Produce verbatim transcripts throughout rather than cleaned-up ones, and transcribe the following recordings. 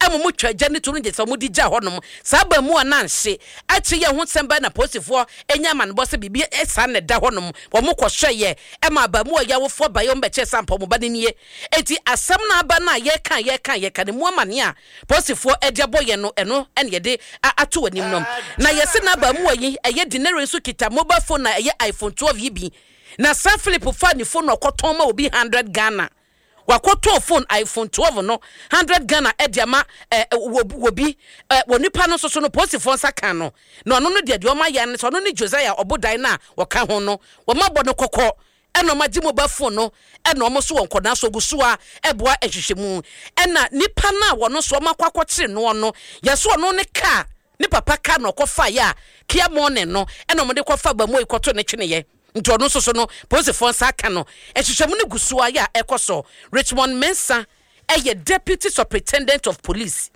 emo mu twa gya ne to no je so mu di gya honom sa ba mu ananhye achi ye ho semba na posifo enya man bo se bibie esa ne da honom wo mu kwohweye ema ba mu ayawofo ba yo mbeche sampo mu ba ne nie enti asem na aba na ye kan ye kan ye kan mu amane a posifo ediabo ye no eno ene ye de ato wanim nom na ye se na ba mu ayi eye dinere so kita mobile phone na eye iPhone twelve yibi na San Philip fa ni phone okoton ma obi one hundred Ghana wakoto phone iPhone twelve no one hundred Ghana ediama wobi wonipa no so so no posifo nsaka no no no no de de o ma ya ne so no ni Josiah obodan na waka ho no wo ma bo no kokko eno ma di mobile phone no eno mo so wonkoda so guso a eboa ehwehwemu ena nipa na wo no so makwakwakire no no yeso no ne ka ni papa ka no kofa ya kia morning no eno mo de kofa ba mo ikoto ne twene ye nto no so so no posifo nsaka no ehwehwemu ne guso a ya ekoso Richmond Mensah eye deputy superintendent of police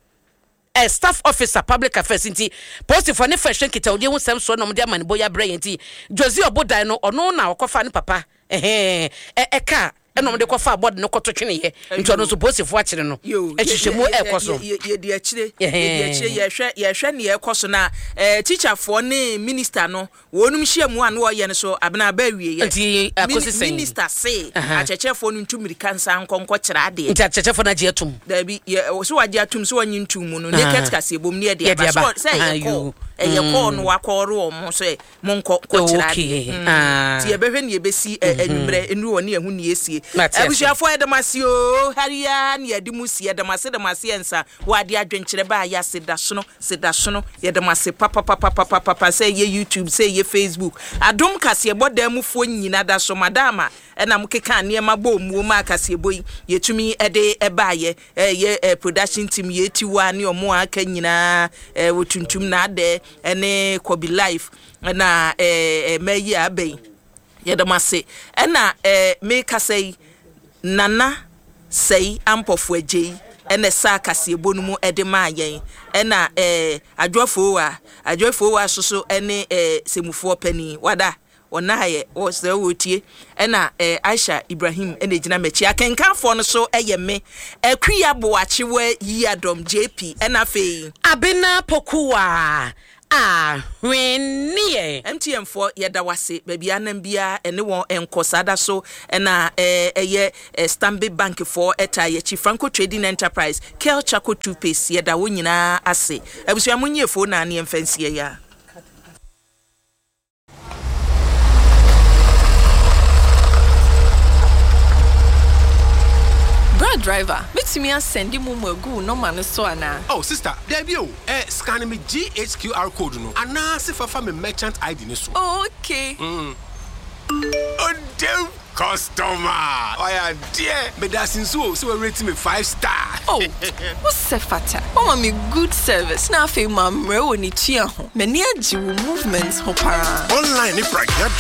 a staff officer public affairs inti posifo ne fashion kita odi hu sem so no mo de amane boya bra inti Josie Obodan no ono na okofa ne papa eh eh eka eno de kofa board no koto twene ye nto no so posifo a kire no ehwehwemu ekoso ye de akire ye de akire ye hwe ye hwe ne ekoso na eh teacher fo ne minister no wonum hia mu an wo ye ne so abena ba wie ye nti akosisen minister say acheche fo no ntumiri kansa nkonko kire ade nti acheche fo na je atum da bi so waje atum so wanyi ntum mu no ne ketkase bom ne de ba so say ye ko e ye ko no wakoro omo so mo nko ko kire ade ah ti ye behwe ne ye besi enumre enu woni ehu ne yesie abusuafo edamase o haria ne yedimusi edamase edamase ensa wade adwenkyere ba ya sedasono sedasono yedamase papa papa papa papa say ye YouTube say ye Facebook adom kase bodamufo nyina da so madama ena mukeka ne ma bo mu ma kase boyi yetumi ede ebaye ye production team ye tiwa ne omo aka nyina wotuntum na ade ene Kobi Life na eh meyi abai yedamase ena eh me kasei nana sei ampofo agei ena sa kase bonumu ede ma yen ena eh adwofo wa adwofo wa soso ene eh semufo pani wada ona ye o se wotie ena eh Aisha Ibrahim ene gina mechi akenkanfo no so eye me akria boachewe yi adom J P ena fei abena pokuwa ah wenie M T N for yeda wase baby anam bia ene won enkosada so na eh eye Stanbic Bank for eta ye Chi Franco Trading Enterprise Kel Chaco Toothpaste yeda wo nyina ase abusua munye fo na ne mfansie ya driver, meet me and send him mugu no man so ana. Oh sister, there be eh scan me G H Q R code no. Ana se fa fa me merchant I D ne so. Oh, okay. Mm. Oh damn customer. Oh yeah, dear. Me da sinso so we rate me five star. Oh, what's sefata? Oh me good service. Na fe mamre woni tua ho. Me ne agi movements ho para. Online ni pragna